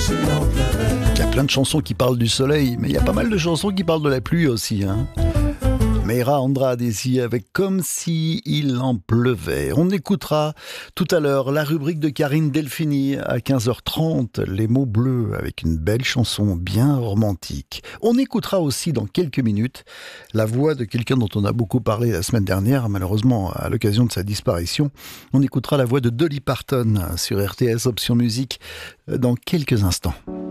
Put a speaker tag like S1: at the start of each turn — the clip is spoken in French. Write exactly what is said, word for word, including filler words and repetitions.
S1: Il y a plein de chansons qui parlent du soleil, mais il y a pas mal de chansons qui parlent de la pluie aussi, hein. Meira Andrade ici avec Comme si il en pleuvait. On écoutera tout à l'heure la rubrique de Karine Delphini à quinze heures trente, Les mots bleus, avec une belle chanson bien romantique. On écoutera aussi dans quelques minutes la voix de quelqu'un dont on a beaucoup parlé la semaine dernière, malheureusement à l'occasion de sa disparition. On écoutera la voix de Dolly Parton sur R T S Option Musique dans quelques instants.